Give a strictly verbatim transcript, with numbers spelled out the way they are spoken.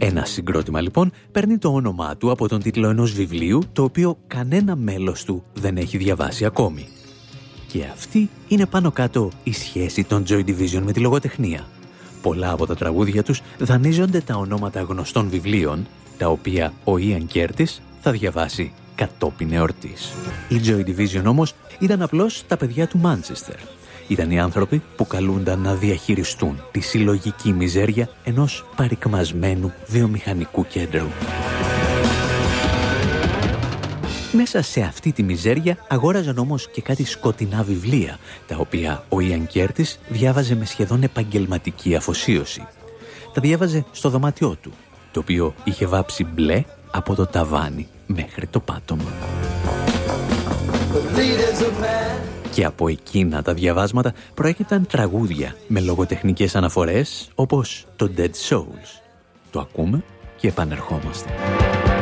Ένα συγκρότημα λοιπόν παίρνει το όνομά του από τον τίτλο ενός βιβλίου το οποίο κανένα μέλος του δεν έχει διαβάσει ακόμη. Και αυτή είναι πάνω κάτω η σχέση των Joy Division με τη λογοτεχνία. Πολλά από τα τραγούδια τους δανείζονται τα ονόματα γνωστών βιβλίων, τα οποία ο Ian Curtis θα διαβάσει κατόπιν εορτής. Οι Joy Division όμως ήταν απλώς τα παιδιά του Μάντσεστερ. Ήταν οι άνθρωποι που καλούνταν να διαχειριστούν τη συλλογική μιζέρια ενός παρικμασμένου βιομηχανικού κέντρου. Μέσα σε αυτή τη μιζέρια αγόραζαν όμως και κάτι σκοτεινά βιβλία, τα οποία ο Ian Curtis διάβαζε με σχεδόν επαγγελματική αφοσίωση. Τα διάβαζε στο δωμάτιό του, το οποίο είχε βάψει μπλε από το ταβάνι μέχρι το πάτωμα. Και από εκείνα τα διαβάσματα προέκυπταν τραγούδια με λογοτεχνικές αναφορές όπως το Dead Souls. Το ακούμε και επανερχόμαστε.